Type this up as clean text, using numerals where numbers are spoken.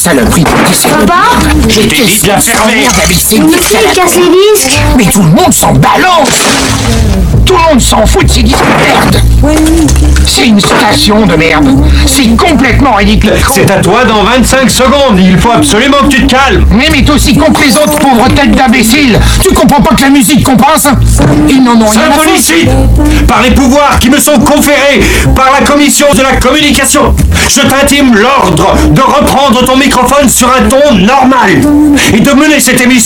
saloperie de disque. Papa? Je t'ai dit de la fermer. Monsieur, il casse les disques. Mais tout le monde s'en balance. Tout le monde s'en fout de ces disques de merde. C'est une station de merde. C'est complètement ridicule. C'est à toi dans 25 secondes. Il faut absolument que tu te calmes. Mais t'es aussi con que les autres pauvres têtes d'imbéciles. Tu comprends pas que la musique compense? Ils n'en ont rien à foutre. Symbolicide par les pouvoirs qui me sont conférés par la commission de la communication. Je t'intime l'ordre de reprendre ton microphone sur un ton normal et de mener cette émission